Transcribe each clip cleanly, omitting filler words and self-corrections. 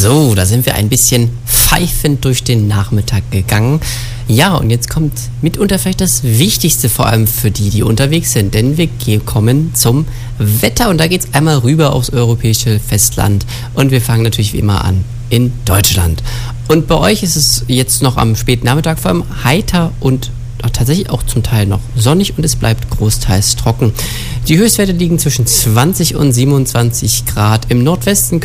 So, da sind wir ein bisschen pfeifend durch den Nachmittag gegangen. Ja, und jetzt kommt mitunter vielleicht das Wichtigste, vor allem für die, die unterwegs sind. Denn wir kommen zum Wetter und da geht es einmal rüber aufs europäische Festland. Und wir fangen natürlich wie immer an in Deutschland. Und bei euch ist es jetzt noch am späten Nachmittag vor allem heiter und tatsächlich auch zum Teil noch sonnig und es bleibt großteils trocken. Die Höchstwerte liegen zwischen 20 und 27 Grad. Im Nordwesten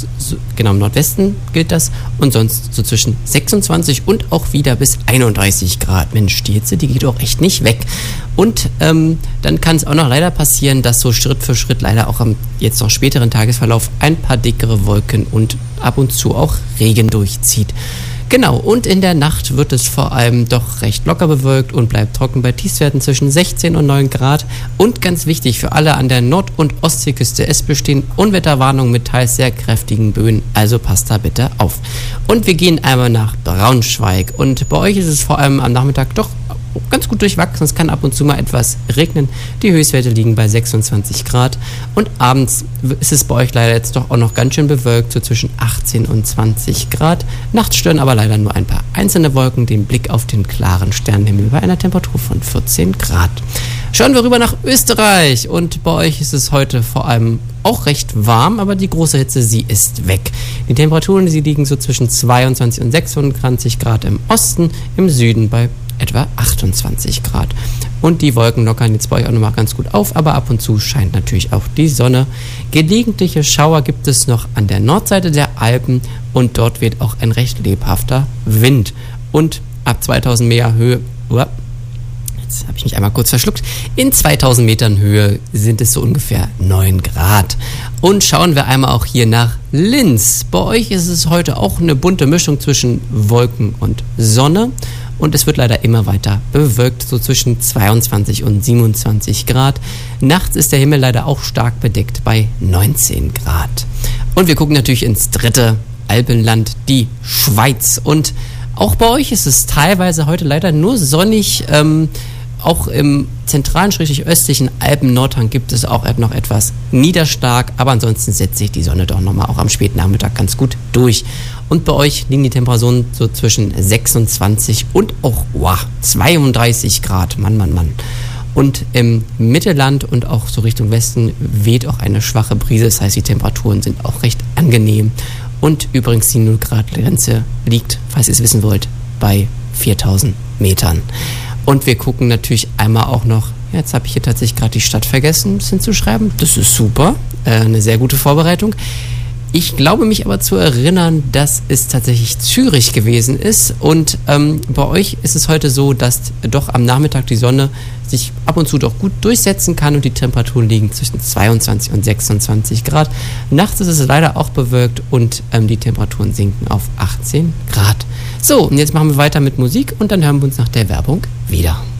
im Nordwesten gilt das und sonst so zwischen 26 und auch wieder bis 31 Grad. Mensch, die Hitze, die geht auch echt nicht weg. Und dann kann es auch noch leider passieren, dass so Schritt für Schritt leider auch am jetzt noch späteren Tagesverlauf ein paar dickere Wolken und ab und zu auch Regen durchzieht. Genau, und in der Nacht wird es vor allem doch recht locker bewölkt und bleibt trocken bei Tiefstwerten zwischen 16 und 9 Grad. Und ganz wichtig für alle an der Nord- und Ostseeküste, es bestehen Unwetterwarnungen mit teils sehr kräftigen Böen, also passt da bitte auf. Und wir gehen einmal nach Braunschweig und bei euch ist es vor allem am Nachmittag doch ganz gut durchwachsen. Es kann ab und zu mal etwas regnen. Die Höchstwerte liegen bei 26 Grad. Und abends ist es bei euch leider jetzt doch auch noch ganz schön bewölkt, so zwischen 18 und 20 Grad. Nachts stören aber leider nur ein paar einzelne Wolken den Blick auf den klaren Sternenhimmel bei einer Temperatur von 14 Grad. Schauen wir rüber nach Österreich. Und bei euch ist es heute vor allem auch recht warm, aber die große Hitze, sie ist weg. Die Temperaturen, sie liegen so zwischen 22 und 26 Grad im Osten, im Süden bei etwa 28 Grad. Und die Wolken lockern jetzt bei euch auch nochmal ganz gut auf, aber ab und zu scheint natürlich auch die Sonne. Gelegentliche Schauer gibt es noch an der Nordseite der Alpen und dort weht auch ein recht lebhafter Wind. Und ab 2000 Meter Höhe, jetzt habe ich mich einmal kurz verschluckt, in 2000 Metern Höhe sind es so ungefähr 9 Grad. Und schauen wir einmal auch hier nach Linz. Bei euch ist es heute auch eine bunte Mischung zwischen Wolken und Sonne. Und es wird leider immer weiter bewölkt, so zwischen 22 und 27 Grad. Nachts ist der Himmel leider auch stark bedeckt bei 19 Grad. Und wir gucken natürlich ins dritte Alpenland, die Schweiz. Und auch bei euch ist es teilweise heute leider nur sonnig. Auch im zentralen, östlichen Alpen-Nordhang gibt es auch noch etwas Niederschlag, aber ansonsten setzt sich die Sonne doch nochmal auch am späten Nachmittag ganz gut durch. Und bei euch liegen die Temperaturen so zwischen 26 und auch 32 Grad. Mann. Und im Mittelland und auch so Richtung Westen weht auch eine schwache Brise, das heißt, die Temperaturen sind auch recht angenehm. Und übrigens die 0-Grad-Grenze liegt, falls ihr es wissen wollt, bei 4000 Metern. Und wir gucken natürlich einmal auch noch, jetzt habe ich hier tatsächlich gerade die Stadt vergessen, ein bisschen zu schreiben. Das ist super, eine sehr gute Vorbereitung. Ich glaube mich aber zu erinnern, dass es tatsächlich Zürich gewesen ist. Und bei euch ist es heute so, dass doch am Nachmittag die Sonne sich ab und zu doch gut durchsetzen kann und die Temperaturen liegen zwischen 22 und 26 Grad. Nachts ist es leider auch bewölkt und die Temperaturen sinken auf 18 Grad. So, und jetzt machen wir weiter mit Musik und dann hören wir uns nach der Werbung wieder.